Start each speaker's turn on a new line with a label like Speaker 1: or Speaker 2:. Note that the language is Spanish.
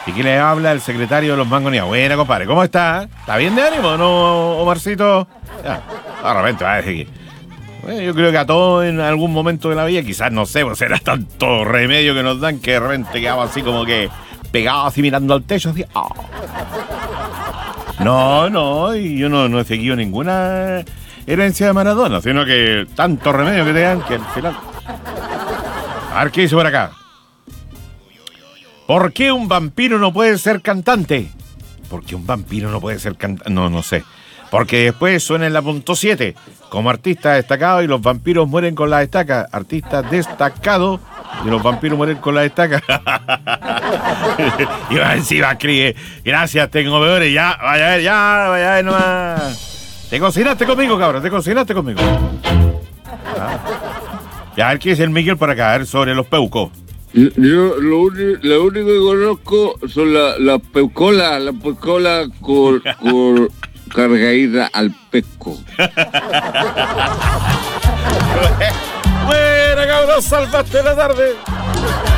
Speaker 1: ¿Y qué le habla el secretario de los mangonías? Buena, compadre, ¿cómo está? ¿Está bien de ánimo, no, Omarcito? Ya, de repente va a decir que... Bueno, yo creo que a todos en algún momento de la vida, quizás, no sé, pues será tanto remedio que nos dan que de repente quedamos así como que pegados así mirando al techo, así... Oh. No, y yo no he seguido ninguna herencia de Maradona, sino que tanto remedio que te dan que al final... A ver, ¿qué dice por acá? ¿Por qué un vampiro no puede ser cantante? ¿Por qué un vampiro no puede ser cantante? No sé. Porque después suena en la punto 7 como artista destacado y los vampiros mueren con la estaca. Artista destacado y los vampiros mueren con la estaca. Y va encima escribe, gracias, tengo peores, ya, vaya a ver nomás. Te cocinaste conmigo, cabrón, te cocinaste conmigo. Ya, a ver qué dice el Miguel por acá, a ver, sobre los peucos.
Speaker 2: Yo lo único que conozco son las peucolas con cargadita al pesco.
Speaker 1: Buena, cabrón, salvaste la tarde.